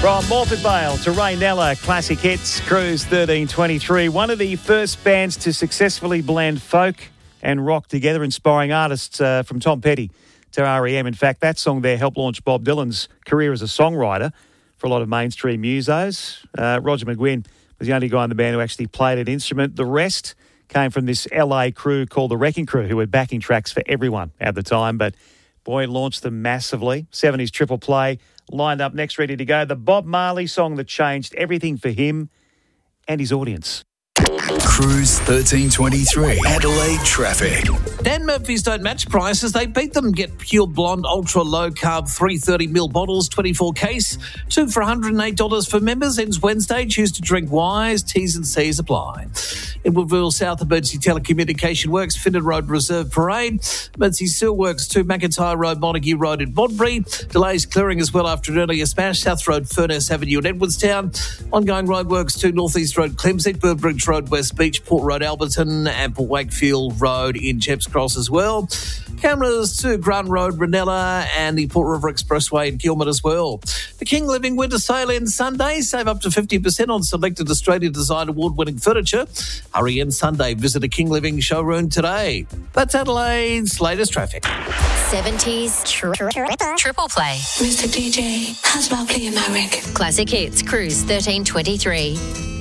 From Morford Vale to Raynella, classic hits, Cruise 1323. One of the first bands to successfully blend folk and rock together, inspiring artists from Tom Petty to R.E.M. In fact, that song there helped launch Bob Dylan's career as a songwriter for a lot of mainstream musos. Roger McGuinn was the only guy in the band who actually played an instrument. The rest came from this LA crew called the Wrecking Crew, who had backing tracks for everyone at the time. But, boy, launched them massively. 70s triple play. Lined up next, ready to go. The Bob Marley song that changed everything for him and his audience. Cruise 1323, Adelaide traffic. Dan Murphy's don't match prices. They beat them. Get Pure Blonde Ultra Low Carb 330ml bottles, 24 case. 2 for $108 for members. Ends Wednesday. Choose to drink wise. T's and C's apply. In Woodville South, emergency telecommunication works. Finnan Road Reserve Parade. Emergency still works 2 McIntyre Road, Montague Road in Bodbury. Delays clearing as well after an earlier smash. South Road, Furness Avenue in Edwardstown. Ongoing roadworks 2 North East Road, Clemsett. Burbridge Road, West Beach. Port Road, Alberton. And Port Wakefield Road in Chepps Cross as well. Cameras to Grant Road, Ranella, and the Port River Expressway in Kilman as well. The King Living Winter Sale ends Sunday. Save up to 50% on selected Australian Design Award-winning furniture. Hurry in Sunday. Visit a King Living showroom today. That's Adelaide's latest traffic. 70s triple play. Mr. DJ, how's about playing my record? Classic hits, Cruise 1323.